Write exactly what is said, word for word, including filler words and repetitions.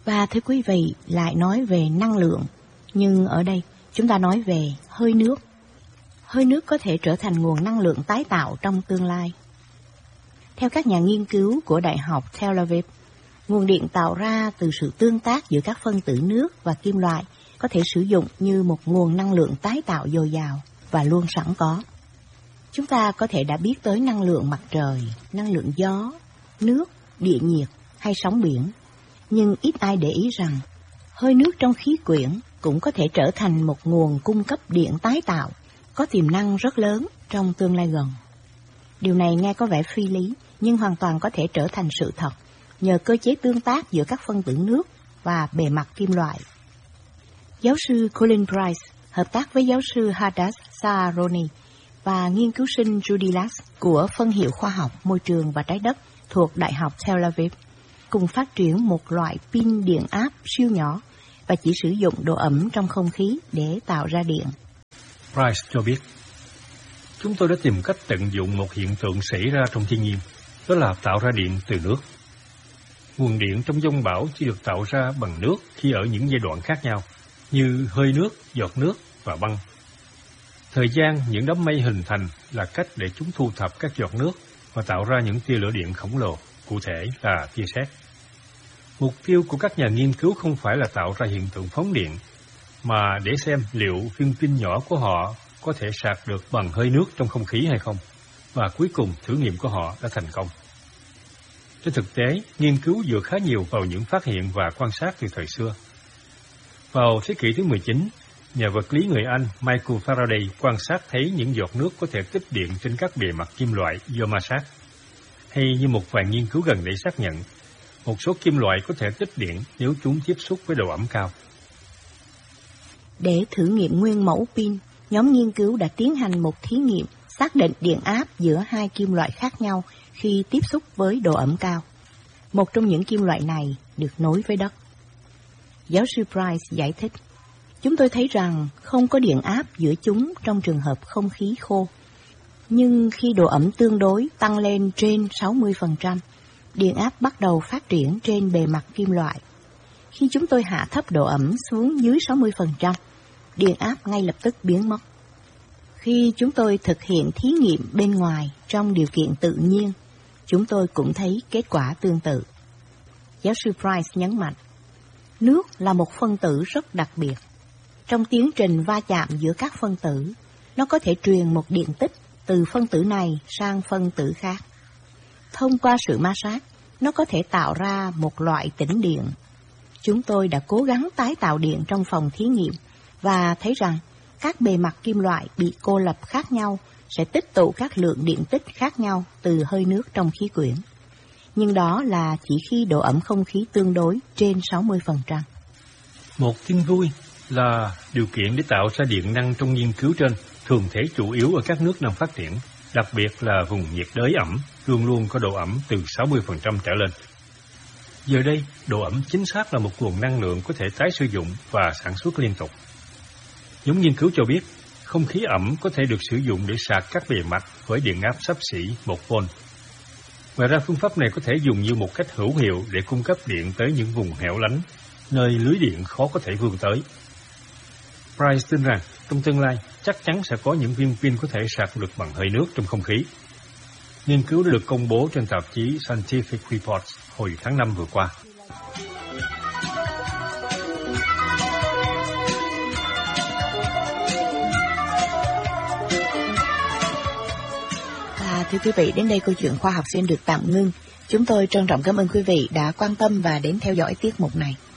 Và thưa quý vị, lại nói về năng lượng, nhưng ở đây chúng ta nói về hơi nước. Hơi nước có thể trở thành nguồn năng lượng tái tạo trong tương lai. Theo các nhà nghiên cứu của Đại học Tel Aviv, nguồn điện tạo ra từ sự tương tác giữa các phân tử nước và kim loại có thể sử dụng như một nguồn năng lượng tái tạo dồi dào và luôn sẵn có. Chúng ta có thể đã biết tới năng lượng mặt trời, năng lượng gió, nước, địa nhiệt hay sóng biển, nhưng ít ai để ý rằng hơi nước trong khí quyển cũng có thể trở thành một nguồn cung cấp điện tái tạo có tiềm năng rất lớn trong tương lai gần. Điều này nghe có vẻ phi lý, nhưng hoàn toàn có thể trở thành sự thật nhờ cơ chế tương tác giữa các phân tử nước và bề mặt kim loại. Giáo sư Colin Price hợp tác với giáo sư Hadass Saaroni và nghiên cứu sinh Judy Lass của phân hiệu khoa học môi trường và trái đất thuộc Đại học Tel Aviv cùng phát triển một loại pin điện áp siêu nhỏ và chỉ sử dụng độ ẩm trong không khí để tạo ra điện. Price cho biết, chúng tôi đã tìm cách tận dụng một hiện tượng xảy ra trong thiên nhiên, đó là tạo ra điện từ nước. Nguồn điện trong dông bão chỉ được tạo ra bằng nước khi ở những giai đoạn khác nhau, như hơi nước, giọt nước và băng. Thời gian những đám mây hình thành là cách để chúng thu thập các giọt nước và tạo ra những tia lửa điện khổng lồ, cụ thể là tia sét. Mục tiêu của các nhà nghiên cứu không phải là tạo ra hiện tượng phóng điện, mà để xem liệu viên pin nhỏ của họ có thể sạc được bằng hơi nước trong không khí hay không, và cuối cùng thử nghiệm của họ đã thành công. Trên thực tế, nghiên cứu dựa khá nhiều vào những phát hiện và quan sát từ thời xưa. Vào thế kỷ thứ mười chín, nhà vật lý người Anh Michael Faraday quan sát thấy những giọt nước có thể tích điện trên các bề mặt kim loại do ma sát. Hay như một vài nghiên cứu gần đây xác nhận, một số kim loại có thể tích điện nếu chúng tiếp xúc với độ ẩm cao. Để thử nghiệm nguyên mẫu pin, nhóm nghiên cứu đã tiến hành một thí nghiệm xác định điện áp giữa hai kim loại khác nhau khi tiếp xúc với độ ẩm cao. Một trong những kim loại này được nối với đất. Giáo sư Price giải thích, chúng tôi thấy rằng không có điện áp giữa chúng trong trường hợp không khí khô. Nhưng khi độ ẩm tương đối tăng lên trên sáu mươi phần trăm, điện áp bắt đầu phát triển trên bề mặt kim loại. Khi chúng tôi hạ thấp độ ẩm xuống dưới sáu mươi phần trăm, điện áp ngay lập tức biến mất. Khi chúng tôi thực hiện thí nghiệm bên ngoài trong điều kiện tự nhiên, chúng tôi cũng thấy kết quả tương tự. Giáo sư Price nhấn mạnh, nước là một phân tử rất đặc biệt. Trong tiến trình va chạm giữa các phân tử, nó có thể truyền một điện tích từ phân tử này sang phân tử khác. Thông qua sự ma sát, nó có thể tạo ra một loại tĩnh điện. Chúng tôi đã cố gắng tái tạo điện trong phòng thí nghiệm và thấy rằng các bề mặt kim loại bị cô lập khác nhau sẽ tích tụ các lượng điện tích khác nhau từ hơi nước trong khí quyển. Nhưng đó là chỉ khi độ ẩm không khí tương đối trên sáu mươi phần trăm. Một tin vui là điều kiện để tạo ra điện năng trong nghiên cứu trên thường thấy chủ yếu ở các nước đang phát triển, đặc biệt là vùng nhiệt đới ẩm, luôn luôn có độ ẩm từ sáu mươi phần trăm trở lên. Giờ đây, độ ẩm chính xác là một nguồn năng lượng có thể tái sử dụng và sản xuất liên tục. Nhóm nghiên cứu cho biết, không khí ẩm có thể được sử dụng để sạc các bề mặt với điện áp xấp xỉ một vôn. Ngoài ra, phương pháp này có thể dùng như một cách hữu hiệu để cung cấp điện tới những vùng hẻo lánh, nơi lưới điện khó có thể vươn tới. Price tin rằng, trong tương lai, chắc chắn sẽ có những viên pin có thể sạc được bằng hơi nước trong không khí. Nghiên cứu đã được công bố trên tạp chí Scientific Reports hồi tháng năm vừa qua. Và thưa quý vị, đến đây câu chuyện khoa học xin được tạm ngưng. Chúng tôi trân trọng cảm ơn quý vị đã quan tâm và đến theo dõi tiết mục này.